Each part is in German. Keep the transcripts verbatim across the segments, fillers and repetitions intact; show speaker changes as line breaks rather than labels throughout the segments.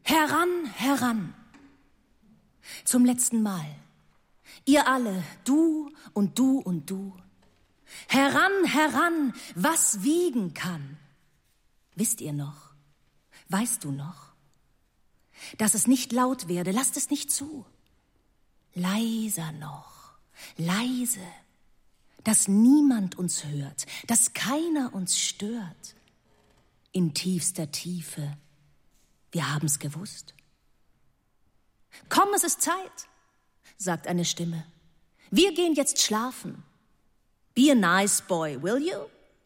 Heran, heran. Zum letzten Mal. Ihr alle, du und du und du. Heran, heran, was wiegen kann. Wisst ihr noch? Weißt du noch? Dass es nicht laut werde, lasst es nicht zu. Leiser noch, leise. Dass niemand uns hört, dass keiner uns stört. In tiefster Tiefe, wir haben's gewusst. Komm, es ist Zeit, sagt eine Stimme. Wir gehen jetzt schlafen. Be a nice boy, will you?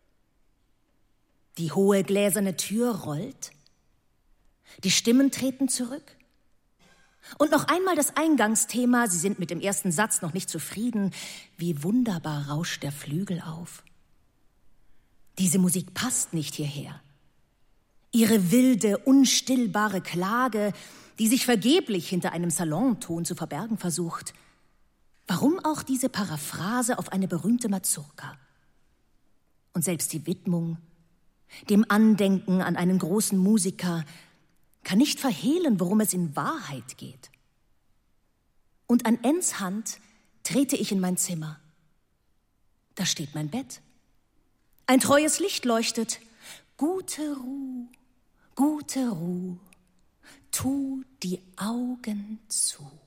Die hohe gläserne Tür rollt. Die Stimmen treten zurück. Und noch einmal das Eingangsthema, sie sind mit dem ersten Satz noch nicht zufrieden. Wie wunderbar rauscht der Flügel auf. Diese Musik passt nicht hierher. Ihre wilde, unstillbare Klage, die sich vergeblich hinter einem Salonton zu verbergen versucht. Warum auch diese Paraphrase auf eine berühmte Mazurka? Und selbst die Widmung, dem Andenken an einen großen Musiker, kann nicht verhehlen, worum es in Wahrheit geht. Und an Enns Hand trete ich in mein Zimmer. Da steht mein Bett. Ein treues Licht leuchtet. Gute Ruhe, gute Ruhe, tu die Augen zu.